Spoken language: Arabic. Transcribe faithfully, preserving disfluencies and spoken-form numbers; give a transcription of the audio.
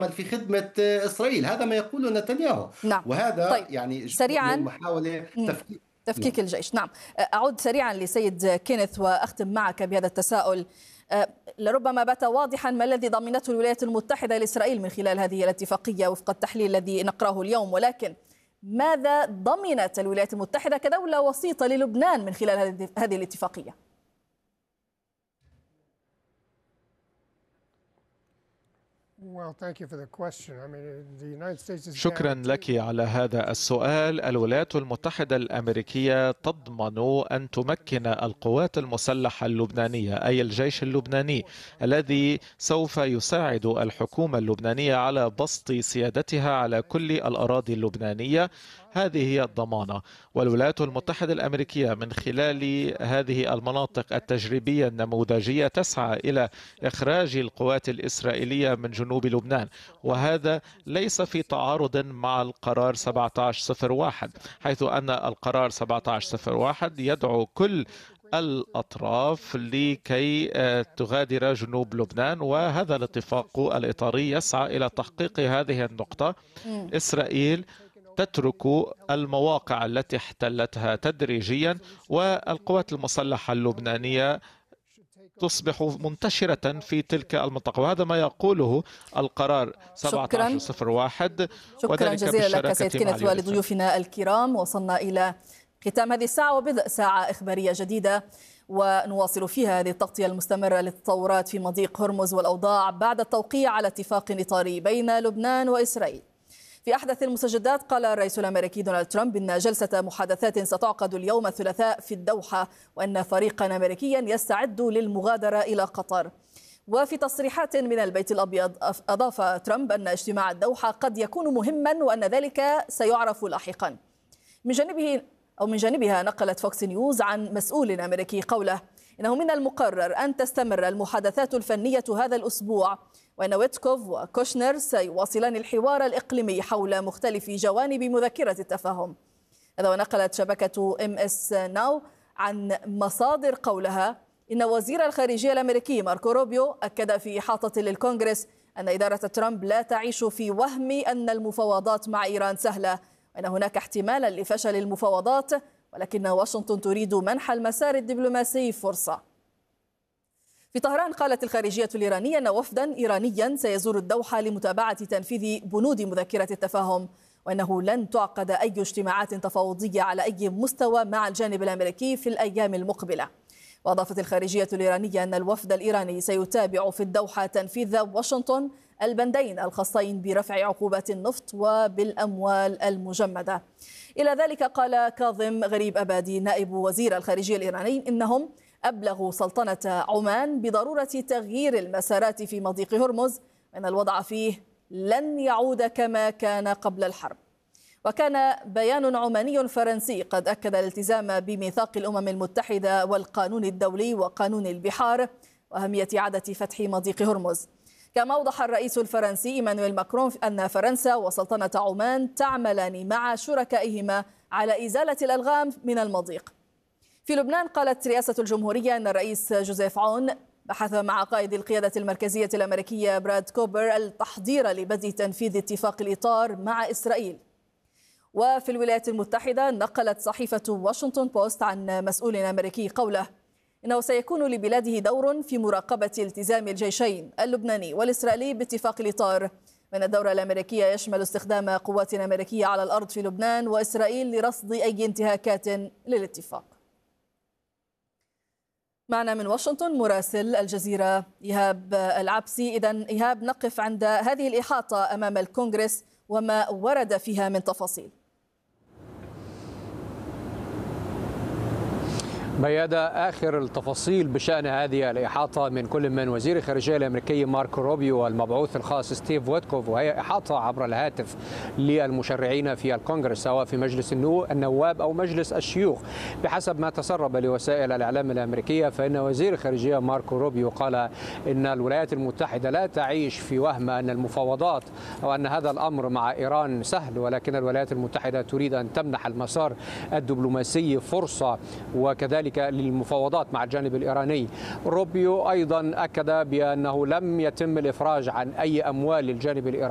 في خدمة إسرائيل. هذا ما يقوله نتنياهو، نعم. وهذا طيب يعني جزء سريعا من محاولة مم. تفكيك. تفكيك نعم. الجيش. نعم. أعود سريعا لسيد كينيث وأختم معك بهذا التساؤل. أه، لربما بات واضحا ما الذي ضمنته الولايات المتحدة لإسرائيل من خلال هذه الاتفاقية وفق التحليل الذي نقرأه اليوم، ولكن ماذا ضمنت الولايات المتحدة كدولة وسيطة للبنان من خلال هذه الاتفاقية؟ شكرا لك على هذا السؤال. الولايات المتحدة الأمريكية تضمن أن تمكن القوات المسلحة اللبنانية، أي الجيش اللبناني الذي سوف يساعد الحكومة اللبنانية على بسط سيادتها على كل الأراضي اللبنانية. هذه هي الضمانة، والولايات المتحدة الأمريكية من خلال هذه المناطق التجريبية النموذجية تسعى إلى إخراج القوات الإسرائيلية من جنوب لبنان، وهذا ليس في تعارض مع القرار سبعة عشر صفر واحد، حيث أن القرار سبعة عشر صفر واحد يدعو كل الأطراف لكي تغادر جنوب لبنان، وهذا الاتفاق الإطاري يسعى إلى تحقيق هذه النقطة. إسرائيل تترك المواقع التي احتلتها تدريجيا، والقوات المسلحة اللبنانية تصبح منتشرة في تلك المنطقة، وهذا ما يقوله القرار سبعة عشر صفر واحد. شكرا جزيلا لك سيد كينيث ولضيوفنا الكرام. وصلنا إلى ختام هذه الساعة وبدء ساعة إخبارية جديدة، ونواصل فيها هذه التغطية المستمرة للتطورات في مضيق هرمز والأوضاع بعد التوقيع على اتفاق إطاري بين لبنان وإسرائيل. في أحدث المستجدات قال الرئيس الأمريكي دونالد ترامب إن جلسة محادثات ستعقد اليوم الثلاثاء في الدوحة، وأن فريقا أمريكيا يستعد للمغادرة إلى قطر. وفي تصريحات من البيت الأبيض أضاف ترامب أن اجتماع الدوحة قد يكون مهما وأن ذلك سيعرف لاحقا. من جانبه أو من جانبها نقلت فوكس نيوز عن مسؤول أمريكي قوله إنه من المقرر أن تستمر المحادثات الفنية هذا الأسبوع، وأن ويتكوف وكوشنر سيواصلان الحوار الإقليمي حول مختلف جوانب مذكرة التفاهم. هذا ونقلت شبكة إم إس ناو عن مصادر قولها إن وزير الخارجية الأمريكي ماركو روبيو أكد في إحاطة للكونغرس أن إدارة ترامب لا تعيش في وهم أن المفاوضات مع إيران سهلة، وأن هناك احتمالا لفشل المفاوضات، ولكن واشنطن تريد منح المسار الدبلوماسي فرصة. في طهران قالت الخارجية الإيرانية أن وفدا إيرانيا سيزور الدوحة لمتابعة تنفيذ بنود مذكرة التفاهم، وأنه لن تعقد أي اجتماعات تفاوضية على أي مستوى مع الجانب الأمريكي في الأيام المقبلة. وأضافت الخارجية الإيرانية أن الوفد الإيراني سيتابع في الدوحة تنفيذ واشنطن البندين الخاصين برفع عقوبات النفط وبالأموال المجمدة. إلى ذلك قال كاظم غريب أبادي نائب وزير الخارجية الإيراني إنهم أبلغوا سلطنة عمان بضرورة تغيير المسارات في مضيق هرمز، وأن الوضع فيه لن يعود كما كان قبل الحرب. وكان بيان عماني فرنسي قد أكد الالتزام بميثاق الأمم المتحدة والقانون الدولي وقانون البحار وأهمية إعادة فتح مضيق هرمز. كما أوضح الرئيس الفرنسي إيمانويل ماكرون أن فرنسا وسلطنة عمان تعملان مع شركائهما على إزالة الألغام من المضيق. في لبنان قالت رئاسة الجمهورية أن الرئيس جوزيف عون بحث مع قائد القيادة المركزية الأمريكية براد كوبر التحضير لبدء تنفيذ اتفاق الإطار مع إسرائيل. وفي الولايات المتحدة نقلت صحيفة واشنطن بوست عن مسؤول أمريكي قوله إنه سيكون لبلاده دور في مراقبة التزام الجيشين اللبناني والإسرائيلي باتفاق الإطار، وأن الدور الأمريكي يشمل استخدام قوات أمريكية على الأرض في لبنان وإسرائيل لرصد أي انتهاكات للاتفاق. معنا من واشنطن مراسل الجزيرة إيهاب العبسي. إذن إيهاب، نقف عند هذه الإحاطة أمام الكونغرس وما ورد فيها من تفاصيل. بيادة آخر التفاصيل بشأن هذه الإحاطة من كل من وزير الخارجية الأمريكي ماركو روبيو والمبعوث الخاص ستيف ويتكوف، وهي إحاطة عبر الهاتف للمشرعين في الكونغرس سواء في مجلس النواب أو مجلس الشيوخ. بحسب ما تسرب لوسائل الإعلام الأمريكية فإن وزير الخارجية ماركو روبيو قال إن الولايات المتحدة لا تعيش في وهم أن المفاوضات أو أن هذا الأمر مع إيران سهل، ولكن الولايات المتحدة تريد أن تمنح المسار الدبلوماسي فرصة وكذلك للمفاوضات مع الجانب الإيراني. روبيو أيضا أكد بأنه لم يتم الإفراج عن أي أموال للجانب الإيراني